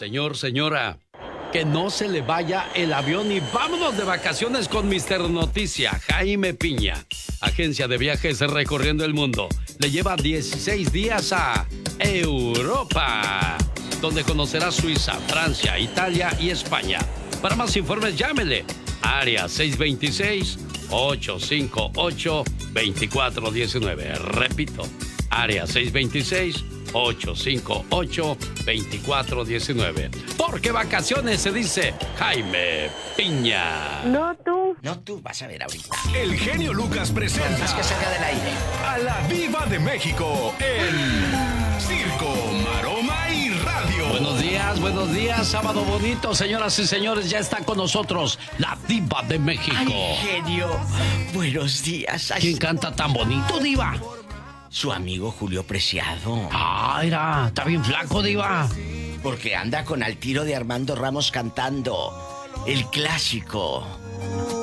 Señor, señora, que no se le vaya el avión y vámonos de vacaciones con Mister Noticia, Jaime Piña. Agencia de viajes recorriendo el mundo. Le lleva 16 días a Europa, donde conocerá Suiza, Francia, Italia y España. Para más informes, llámele. Área 626-858-2419. Repito, área 626-858-2419. Porque vacaciones se dice Jaime Piña. No tú. No tú, vas a ver ahorita. El genio Lucas presenta. Es que salga del aire. A la Diva de México en Circo, Maroma y Radio. Buenos días, sábado bonito, señoras y señores, ya está con nosotros la Diva de México. Ay, genio, buenos días. ¿Quién canta tan bonito, Diva? Su amigo Julio Preciado. Ah, mira, está bien flaco, Diva. Porque anda con Al tiro de Armando Ramos cantando el clásico.